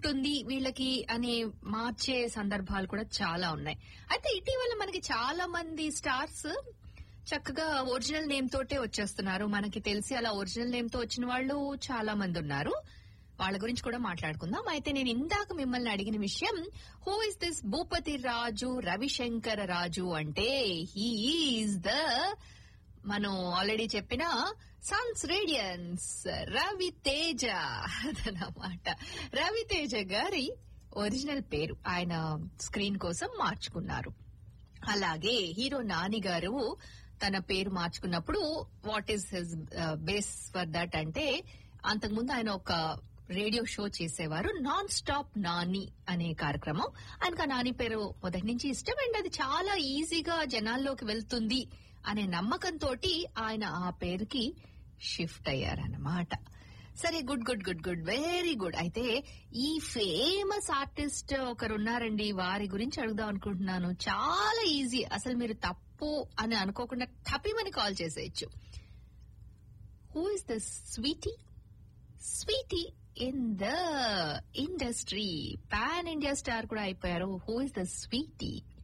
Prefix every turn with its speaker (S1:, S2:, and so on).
S1: ఉంటుంది వీళ్ళకి అని మార్చే సందర్భాలు కూడా చాలా ఉన్నాయి. అయితే ఇటీవల మనకి చాలా మంది స్టార్స్ చక్కగా ఒరిజినల్ నేమ్ తోటే వచ్చేస్తున్నారు. మనకి తెలిసి అలా ఒరిజినల్ నేమ్ తో వచ్చిన వాళ్ళు చాలా మంది ఉన్నారు. వాళ్ళ గురించి కూడా మాట్లాడుకుందాం. అయితే నేను ఇందాక మిమ్మల్ని అడిగిన విషయం, హూ ఇస్ దిస్ భూపతి రాజు రవిశంకర రాజు అంటే హీ ఈజ్ ద, మనం ఆల్రెడీ చెప్పిన సన్స్ రేడియన్స్ రవితేజ అదనమాట. రవితేజ గారి ఒరిజినల్ పేరు ఆయన స్క్రీన్ కోసం మార్చుకున్నారు. అలాగే హీరో నాని గారు తన పేరు మార్చుకున్నప్పుడు what is his base for that అంటే, అంతకుముందు ఆయన ఒక రేడియో షో చేసేవారు, నాన్ స్టాప్ నాని అనే కార్యక్రమం. ఆయనకు ఆ నాని పేరు మొదటి నుంచి ఇష్టం అండ్ అది చాలా ఈజీగా జనాల్లోకి వెళ్తుంది అనే నమ్మకంతో ఆయన ఆ పేరుకి షిఫ్ట్ అయ్యారన్నమాట. సరే, good good good good, very good. అయితే ఈ ఫేమస్ ఆర్టిస్ట్ ఒకరున్నారండి, వారి గురించి అడుగుదాం అనుకుంటున్నాను. చాలా ఈజీ, అసలు మీరు తప్పు అని అనుకోకుండా టపిమని కాల్ చేసేయచ్చు. Who is the Sweety? Sweety in the industry pan India star కూడా అయిపోయారు. Who is the Sweety?